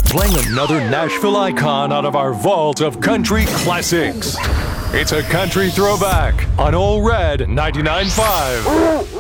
playing another Nashville icon out of our vault of country classics. It's a country throwback on Ole Red 99.5.